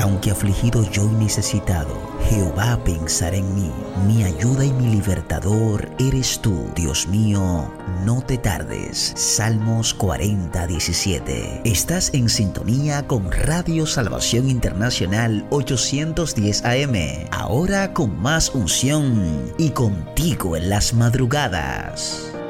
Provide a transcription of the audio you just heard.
Aunque afligido yo y necesitado, Jehová pensará en mí. Mi ayuda y mi libertador eres tú, Dios mío, no te tardes. Salmos 40:17. Estás en sintonía con Radio Salvación Internacional 810 AM. Ahora con más unción y contigo en las madrugadas.